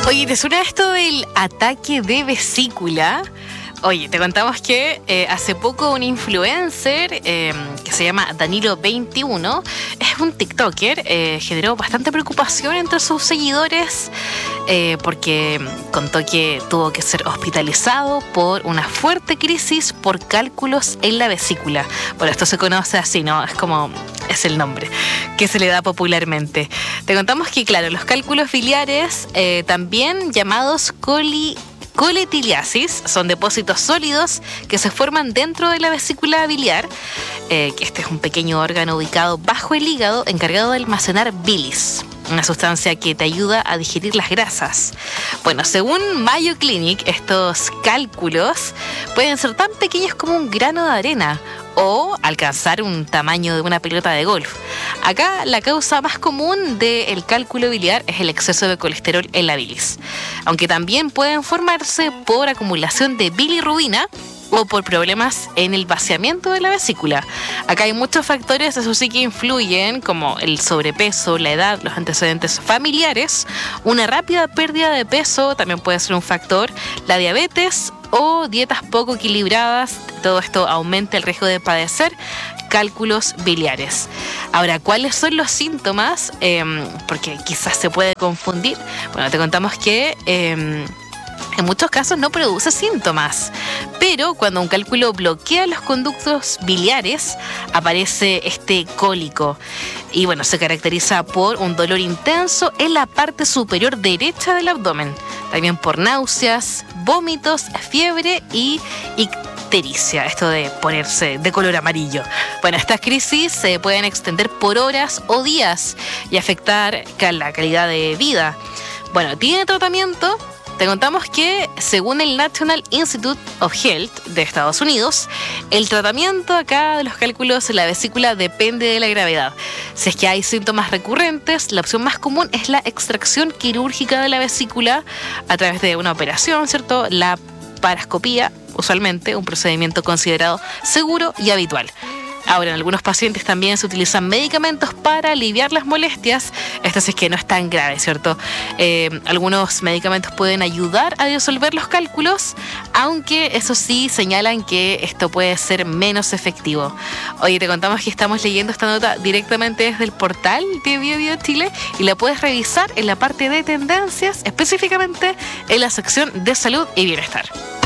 Oye, ¿te suena esto del ataque de vesícula? Oye, te contamos que hace poco un influencer que se llama Danilo21 es un TikToker, generó bastante preocupación entre sus seguidores porque contó que tuvo que ser hospitalizado por una fuerte crisis por cálculos en la vesícula. Bueno, esto se conoce así, ¿no? Es el nombre que se le da popularmente. Te contamos que, claro, los cálculos biliares, también llamados coletiliasis, son depósitos sólidos que se forman dentro de la vesícula biliar, que este es un pequeño órgano ubicado bajo el hígado encargado de almacenar bilis, una sustancia que te ayuda a digerir las grasas. Bueno, según Mayo Clinic, estos cálculos pueden ser tan pequeños como un grano de arena o alcanzar un tamaño de una pelota de golf. Acá la causa más común del cálculo biliar es el exceso de colesterol en la bilis, aunque también pueden formarse por acumulación de bilirrubina o por problemas en el vaciamiento de la vesícula. Acá hay muchos factores, eso sí, que influyen, como el sobrepeso, la edad, los antecedentes familiares, una rápida pérdida de peso también puede ser un factor, la diabetes o dietas poco equilibradas. Todo esto aumenta el riesgo de padecer cálculos biliares. Ahora, ¿cuáles son los síntomas? Porque quizás se puede confundir. Bueno, te contamos que en muchos casos no produce síntomas, pero cuando un cálculo bloquea los conductos biliares, aparece este cólico. Y bueno, se caracteriza por un dolor intenso en la parte superior derecha del abdomen, también por náuseas, vómitos, fiebre y ictericia, esto de ponerse de color amarillo. Bueno, estas crisis se pueden extender por horas o días y afectar la calidad de vida. Bueno, ¿tiene tratamiento? Te contamos que, según el National Institute of Health de Estados Unidos, el tratamiento acá de los cálculos en la vesícula depende de la gravedad. Si es que hay síntomas recurrentes, la opción más común es la extracción quirúrgica de la vesícula a través de una operación, ¿cierto? La paroscopía, usualmente un procedimiento considerado seguro y habitual. Ahora, en algunos pacientes también se utilizan medicamentos para aliviar las molestias. Esto sí es que no es tan grave, ¿cierto? Algunos medicamentos pueden ayudar a disolver los cálculos, aunque eso sí señalan que esto puede ser menos efectivo. Oye, te contamos que estamos leyendo esta nota directamente desde el portal de BioBio Chile y la puedes revisar en la parte de tendencias, específicamente en la sección de salud y bienestar.